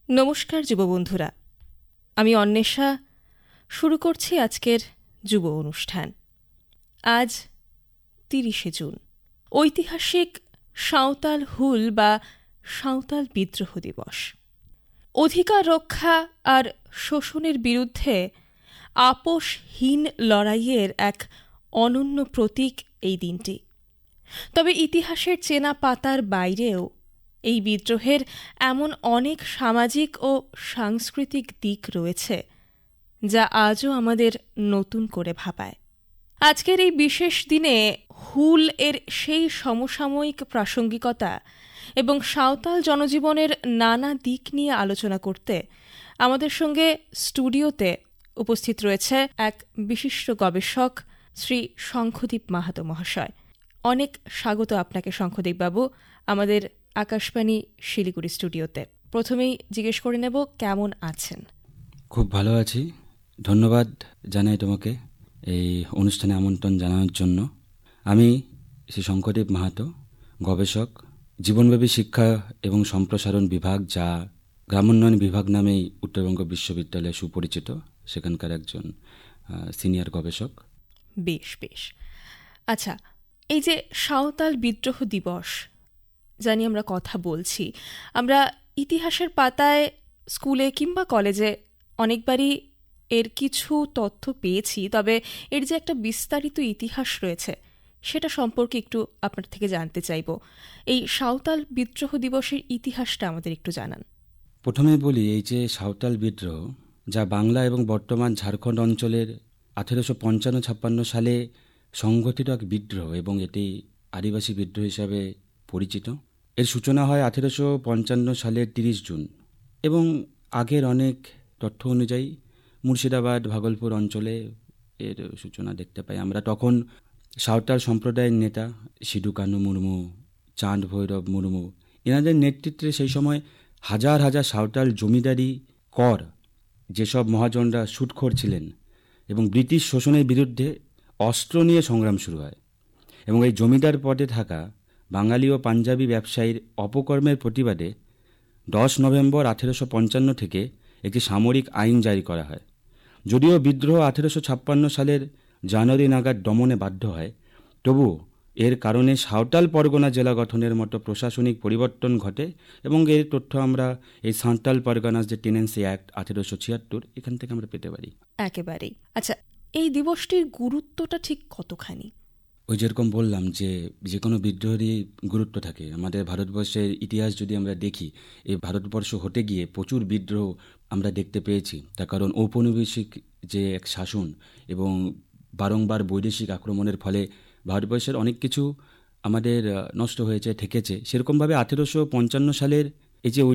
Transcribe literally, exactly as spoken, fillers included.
নমস্কার যুব বন্ধুরা, আমি অন্বেষা শুরু করছি আজকের যুব অনুষ্ঠান। আজ তিরিশে জুন, ঐতিহাসিক সাঁওতাল হুল বা সাঁওতাল বিদ্রোহ দিবস। অধিকার রক্ষা আর শোষণের বিরুদ্ধে আপোষহীন লড়াইয়ের এক অনন্য প্রতীক এই দিনটি। তবে ইতিহাসের চেনা পাতার বাইরেও এই বিদ্রোহের এমন অনেক সামাজিক ও সাংস্কৃতিক দিক রয়েছে যা আজও আমাদের নতুন করে ভাবায়। আজকের এই বিশেষ দিনে হুল এর সেই সমসাময়িক প্রাসঙ্গিকতা এবং সাঁওতাল জনজীবনের নানা দিক নিয়ে আলোচনা করতে আমাদের সঙ্গে স্টুডিওতে উপস্থিত রয়েছে এক বিশিষ্ট গবেষক, শ্রী শঙ্খদীপ মাহাতো মহাশয়। অনেক স্বাগত আপনাকে শঙ্খদীপ বাবু আমাদের আকাশবাণী শিলিগুড়ি স্টুডিওতে। প্রথমেই জিজ্ঞেস করে নেব, কেমন আছেন? খুব ভালো আছি, ধন্যবাদ জানাই তোমাকে এই অনুষ্ঠানে আমন্ত্রণ জানানোর জন্য। আমি শ্রী শঙ্খদীপ মাহাতো, গবেষক, জীবনব্যাপী শিক্ষা এবং সম্প্রসারণ বিভাগ, যা গ্রামোন্নয়ন বিভাগ নামেই উত্তরবঙ্গ বিশ্ববিদ্যালয়ে সুপরিচিত, সেখানকার একজন সিনিয়র গবেষক। বেশ বেশ আচ্ছা, এই যে সাঁওতাল বিদ্রোহ দিবস জানি আমরা কথা বলছি, আমরা ইতিহাসের পাতায় স্কুলে কিংবা কলেজে অনেকবারই এর কিছু তথ্য পেয়েছি, তবে এর যে একটা বিস্তারিত ইতিহাস রয়েছে সেটা সম্পর্কে একটু আপনার থেকে জানতে চাইব। এই সাঁওতাল বিদ্রোহ দিবসের ইতিহাসটা আমাদের একটু জানান। প্রথমে বলি, এই যে সাঁওতাল বিদ্রোহ, যা বাংলা এবং বর্তমান ঝাড়খণ্ড অঞ্চলের আঠেরোশো পঞ্চান্ন ছাপ্পান্ন সালে সংঘটিত এক বিদ্রোহ এবং এটি আদিবাসী বিদ্রোহ হিসাবে পরিচিত। এর সূচনা হয় আঠেরোশো পঞ্চান্ন সালের তিরিশ জুন এবং আগের অনেক তথ্য অনুযায়ী মুর্শিদাবাদ, ভাগলপুর অঞ্চলে এর সূচনা দেখতে পাই আমরা। তখন সাঁওতাল সম্প্রদায়ের নেতা সিধু কানু মুর্মু, চাঁদ ভৈরব মুর্মু, এনাদের নেতৃত্বে সেই সময় হাজার হাজার সাঁওতাল জমিদারি, কর, যেসব মহাজনরা সুদখোর ছিলেন এবং ব্রিটিশ শোষণের বিরুদ্ধে অস্ত্র নিয়ে সংগ্রাম শুরু হয়। এবং এই জমিদার পদে থাকা বাঙালি ও পাঞ্জাবি ব্যবসায়ীর অপকর্মের প্রতিবাদে দশ নভেম্বর আঠেরোশো পঞ্চান্ন থেকে একটি সামরিক আইন জারি করা হয়। যদিও বিদ্রোহ আঠেরোশো ছাপ্পান্ন সালের জানুয়ারি নাগাদ দমনে বাধ্য হয়, তবু এর কারণে সাঁওতাল পরগনা জেলা গঠনের মতো প্রশাসনিক পরিবর্তন ঘটে এবং এর তথ্য আমরা এই সাঁওতাল পরগনাস যে টেনেন্সি অ্যাক্ট আঠেরোশো ছিয়াত্তর এখান থেকে আমরা পেতে পারি। একেবারেই। আচ্ছা, এই দিবসটির গুরুত্বটা ঠিক কতখানি? ওই যেরকম বললাম যে যে কোনো বিদ্রোহেরই গুরুত্ব থাকে। আমাদের ভারতবর্ষের ইতিহাস যদি আমরা দেখি, এই ভারতবর্ষ হতে গিয়ে প্রচুর বিদ্রোহ আমরা দেখতে পেয়েছি। তার কারণ ঔপনিবেশিক যে এক শাসন এবং বারংবার বৈদেশিক আক্রমণের ফলে ভারতবর্ষের অনেক কিছু আমাদের নষ্ট হয়েছে, ঠেকেছে। সেরকমভাবে আঠেরোশো পঞ্চান্ন সালের এই যে